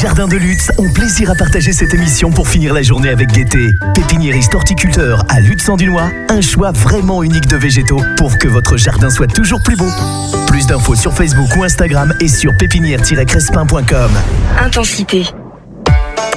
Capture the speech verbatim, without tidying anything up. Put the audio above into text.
Jardins de Lutz ont plaisir à partager cette émission pour finir la journée avec gaieté. Pépiniériste horticulteur à Lutz-en-Dunois, un choix vraiment unique de végétaux pour que votre jardin soit toujours plus beau. Plus d'infos sur Facebook ou Instagram et sur pépinière tiret crespin point com. Intensité.